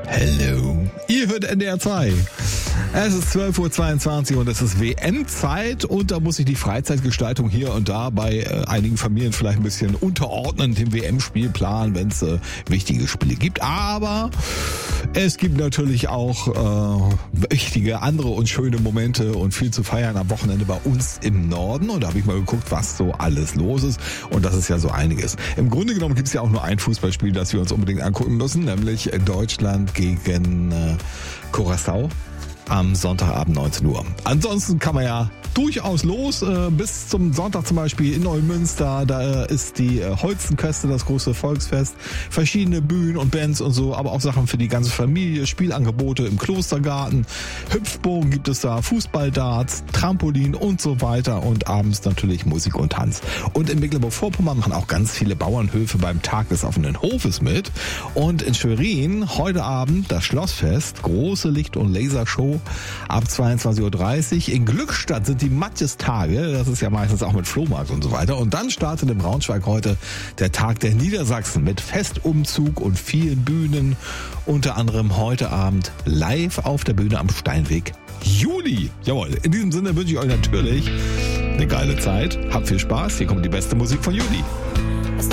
Hello. Ihr hört NDR 2. Es ist 12.22 Uhr und es ist WM-Zeit und da muss sich die Freizeitgestaltung hier und da bei einigen Familien vielleicht ein bisschen unterordnen, dem WM-Spielplan, wenn es wichtige Spiele gibt. Aber es gibt natürlich auch wichtige andere und schöne Momente und viel zu feiern am Wochenende bei uns im Norden. Und da habe ich mal geguckt, was so alles los ist. Und das ist ja so einiges. Im Grunde genommen gibt es ja auch nur ein Fußballspiel, das wir uns unbedingt angucken müssen, nämlich Deutschland gegen Curaçao. Am Sonntagabend 19 Uhr. Ansonsten kann man ja durchaus los, bis zum Sonntag zum Beispiel in Neumünster, da ist die Holzenköste, das große Volksfest, verschiedene Bühnen und Bands und so, aber auch Sachen für die ganze Familie, Spielangebote im Klostergarten, Hüpfbogen gibt es da, Fußballdarts, Trampolin und so weiter und abends natürlich Musik und Tanz. Und in Mecklenburg-Vorpommern machen auch ganz viele Bauernhöfe beim Tag des offenen Hofes mit und in Schwerin heute Abend das Schlossfest, große Licht- und Lasershow ab 22.30 Uhr. In Glückstadt sind die Matthias-Tage, das ist ja meistens auch mit Flohmarkt und so weiter. Und dann startet in Braunschweig heute der Tag der Niedersachsen mit Festumzug und vielen Bühnen. Unter anderem heute Abend live auf der Bühne am Steinweg Juli. Jawohl, in diesem Sinne wünsche ich euch natürlich eine geile Zeit. Habt viel Spaß. Hier kommt die beste Musik von Juli.